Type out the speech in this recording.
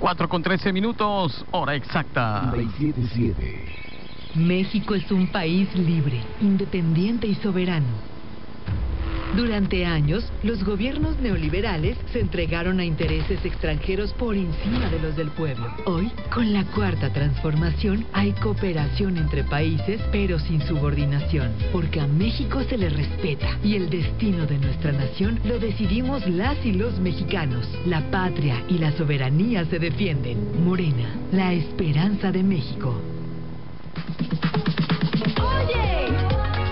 4:13, hora exacta. 97.7. México es un país libre, independiente y soberano. Durante años, los gobiernos neoliberales se entregaron a intereses extranjeros por encima de los del pueblo. Hoy, con la Cuarta Transformación, hay cooperación entre países, pero sin subordinación, porque a México se le respeta y el destino de nuestra nación lo decidimos las y los mexicanos. La patria y la soberanía se defienden. Morena, la esperanza de México.